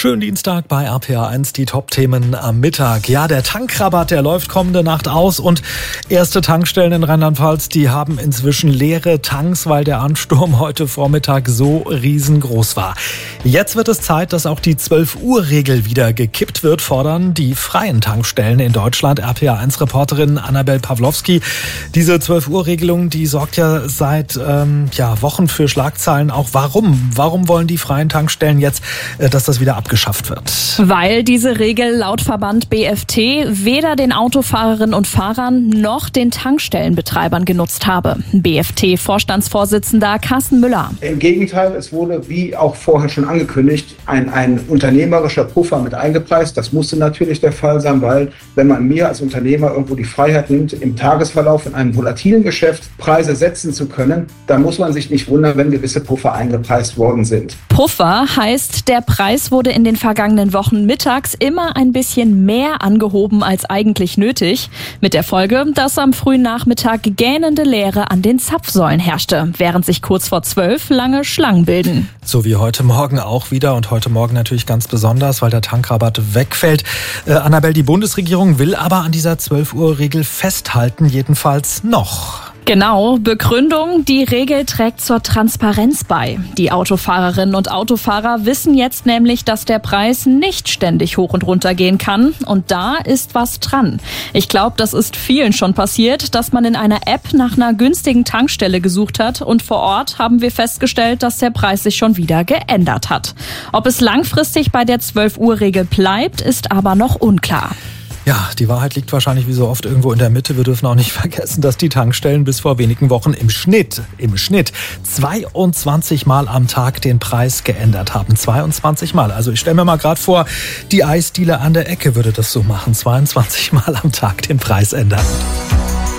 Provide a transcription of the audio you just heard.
Schönen Dienstag bei RPA1, die Top-Themen am Mittag. Ja, der Tankrabatt, der läuft kommende Nacht aus und erste Tankstellen in Rheinland-Pfalz, die haben inzwischen leere Tanks, weil der Ansturm heute Vormittag so riesengroß war. Jetzt wird es Zeit, dass auch die 12-Uhr-Regel wieder gekippt wird, fordern die freien Tankstellen in Deutschland. RPA1-Reporterin Annabel Pawlowski. Diese 12-Uhr-Regelung, die sorgt ja seit Wochen für Schlagzeilen. Auch warum wollen die freien Tankstellen jetzt, dass das wieder abgeschafft wird? Weil diese Regel laut Verband BFT weder den Autofahrerinnen und Fahrern noch den Tankstellenbetreibern genutzt habe. BFT-Vorstandsvorsitzender Carsten Müller. Im Gegenteil, es wurde, wie auch vorher schon angekündigt, ein unternehmerischer Puffer mit eingepreist. Das musste natürlich der Fall sein, weil wenn man mir als Unternehmer irgendwo die Freiheit nimmt, im Tagesverlauf in einem volatilen Geschäft Preise setzen zu können, dann muss man sich nicht wundern, wenn gewisse Puffer eingepreist worden sind. Puffer heißt, der Preis wurde in den vergangenen Wochen mittags immer ein bisschen mehr angehoben als eigentlich nötig. Mit der Folge, dass am frühen Nachmittag gähnende Leere an den Zapfsäulen herrschte, während sich kurz vor 12 lange Schlangen bilden. So wie heute Morgen auch wieder und heute Morgen natürlich ganz besonders, weil der Tankrabatt wegfällt. Annabel, die Bundesregierung will aber an dieser 12-Uhr-Regel festhalten, jedenfalls noch. Genau, Begründung, die Regel trägt zur Transparenz bei. Die Autofahrerinnen und Autofahrer wissen jetzt nämlich, dass der Preis nicht ständig hoch und runter gehen kann. Und da ist was dran. Ich glaube, das ist vielen schon passiert, dass man in einer App nach einer günstigen Tankstelle gesucht hat. Und vor Ort haben wir festgestellt, dass der Preis sich schon wieder geändert hat. Ob es langfristig bei der 12-Uhr-Regel bleibt, ist aber noch unklar. Ja, die Wahrheit liegt wahrscheinlich wie so oft irgendwo in der Mitte. Wir dürfen auch nicht vergessen, dass die Tankstellen bis vor wenigen Wochen im Schnitt 22 Mal am Tag den Preis geändert haben. 22 Mal. Also ich stelle mir mal gerade vor, die Eisdiele an der Ecke würde das so machen. 22 Mal am Tag den Preis ändern.